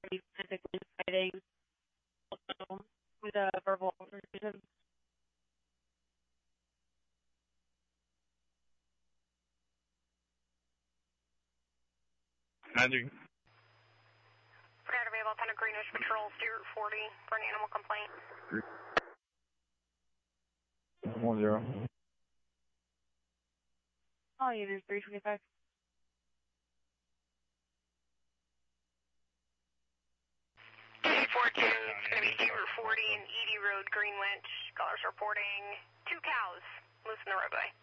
already physically fighting, also with a verbal altercation. Magic. Forgot available on a Greenwich Patrol, Stewart 40 for an animal complaint. 10. All units 325. C42, it's going to be Stewart 40 and Edie Road, Greenwich. Callers reporting 2 cows loose in the roadway.